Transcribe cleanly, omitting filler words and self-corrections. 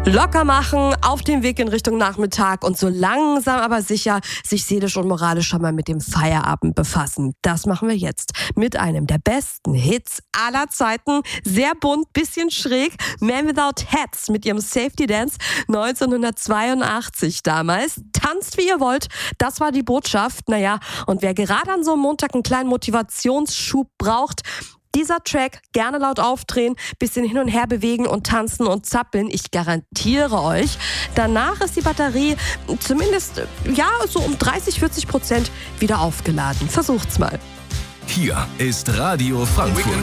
Locker machen, auf dem Weg in Richtung Nachmittag und so langsam aber sicher sich seelisch und moralisch schon mal mit dem Feierabend befassen. Das machen wir jetzt mit einem der besten Hits aller Zeiten. Sehr bunt, bisschen schräg. Man Without Hats mit ihrem Safety Dance 1982 damals. Tanzt wie ihr wollt, das war die Botschaft. Naja, und wer gerade an so einem Montag einen kleinen Motivationsschub braucht, dieser Track gerne laut aufdrehen, bisschen hin und her bewegen und tanzen und zappeln. Ich garantiere euch, danach ist die Batterie zumindest so um 30-40% wieder aufgeladen. Versucht's mal. Hier ist Radio Frankfurt.